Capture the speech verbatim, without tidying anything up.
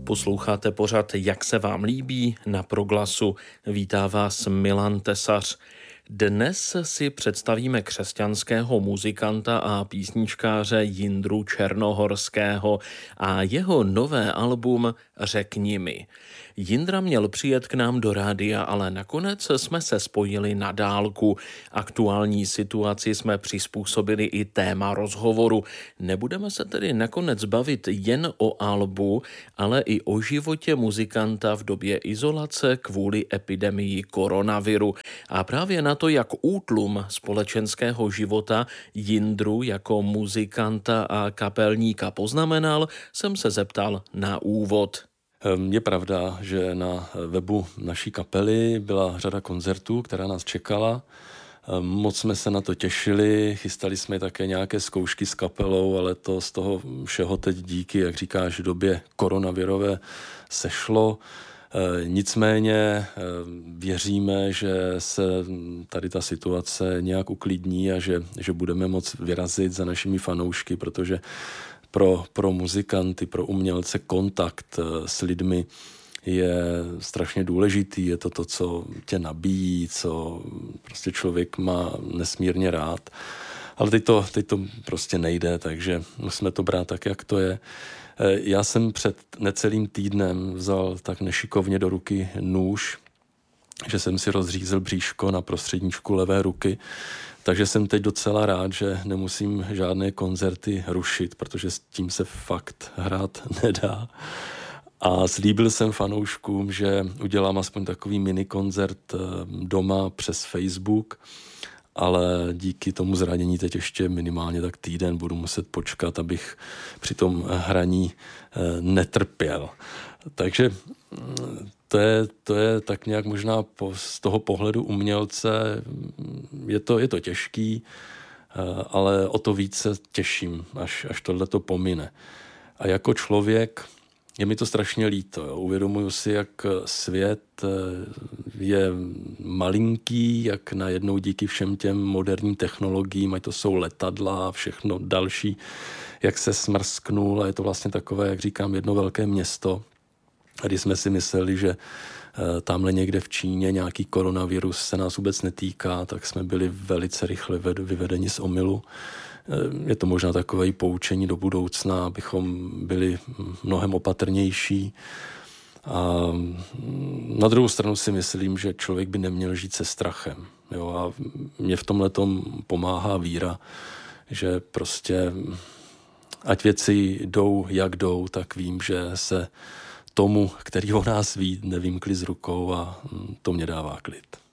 Posloucháte pořad Jak se vám líbí na Proglasu. Vítá vás Milan Tesař. Dnes si představíme křesťanského muzikanta a písničkáře Jindru Černohorského a jeho nové album Řekni mi. Jindra měl přijet k nám do rádia, ale nakonec jsme se spojili na dálku. Aktuální situaci jsme přizpůsobili i téma rozhovoru. Nebudeme se tedy nakonec bavit jen o albu, ale i o životě muzikanta v době izolace kvůli epidemii koronaviru. A právě na to, jak útlum společenského života Jindru jako muzikanta a kapelníka poznamenal, jsem se zeptal na úvod. Je pravda, že na webu naší kapely byla řada koncertů, která nás čekala. Moc jsme se na to těšili, chystali jsme také nějaké zkoušky s kapelou, ale to z toho všeho teď díky, jak říkáš, době koronavirové sešlo. Nicméně věříme, že se tady ta situace nějak uklidní a že, že budeme moct vyrazit za našimi fanoušky, protože pro, pro muzikanty, pro umělce kontakt s lidmi je strašně důležitý. Je to to, co tě nabíjí, co prostě člověk má nesmírně rád. Ale teď to, teď to prostě nejde, takže musíme to brát tak, jak to je. Já jsem před necelým týdnem vzal tak nešikovně do ruky nůž, že jsem si rozřízl bříško na prostředníčku levé ruky, takže jsem teď docela rád, že nemusím žádné koncerty rušit, protože s tím se fakt hrát nedá. A slíbil jsem fanouškům, že udělám aspoň takový minikoncert doma přes Facebook, ale díky tomu zranění teď ještě minimálně tak týden budu muset počkat, abych při tom hraní netrpěl. Takže to je, to je tak nějak možná po, z toho pohledu umělce, je to, je to těžký, ale o to více těším, až, až tohleto pomine. A jako člověk je mi to strašně líto. Jo. Uvědomuju si, jak svět je malinký, jak najednou díky všem těm moderním technologiím, ať to jsou letadla a všechno další, jak se smrsknul a je to vlastně takové, jak říkám, jedno velké město. A když jsme si mysleli, že tamhle někde v Číně nějaký koronavirus se nás vůbec netýká, tak jsme byli velice rychle vyvedeni z omylu. Je to možná takové poučení do budoucna, abychom byli mnohem opatrnější. A na druhou stranu si myslím, že člověk by neměl žít se strachem. Jo? A mě v tomhletom pomáhá víra, že prostě ať věci jdou, jak jdou, tak vím, že se tomu, který o nás ví, nevymkli z rukou a to mě dává klid.